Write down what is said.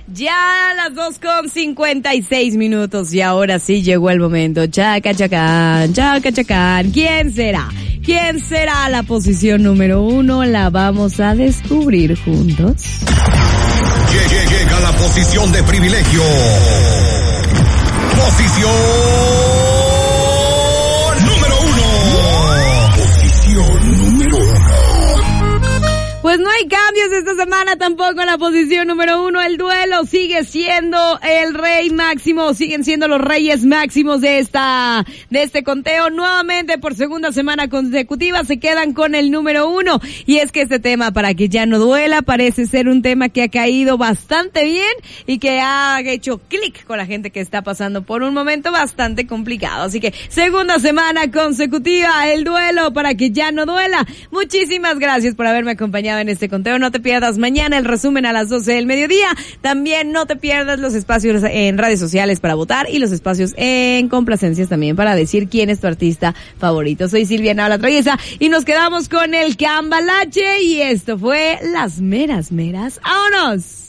Ya las 2:56 y ahora sí llegó el momento. Chaca, chacán, chaca, chacán. ¿Quién será? ¿Quién será la posición número 1? La vamos a descubrir juntos. Llega la posición de privilegio. Posición número 1. Posición número 1. Pues no hay cambios esta semana tampoco en la posición número 1. El duelo sigue siendo el rey máximo, siguen siendo los reyes máximos de este conteo. Nuevamente por segunda semana consecutiva se quedan con el número 1. Y es que este tema, para que ya no duela, parece ser un tema que ha caído bastante bien y que ha hecho clic con la gente que está pasando por un momento bastante complicado. Así que segunda semana consecutiva, el duelo para que ya no duela. Muchísimas gracias por haberme acompañado en este conteo. No te pierdas mañana el resumen a las 12 del mediodía. También no te pierdas los espacios en redes sociales para votar y los espacios en complacencias también para decir quién es tu artista favorito. Soy Silvia Nava La Traviesa y nos quedamos con el Cambalache y esto fue Las Meras Meras. ¡Vámonos!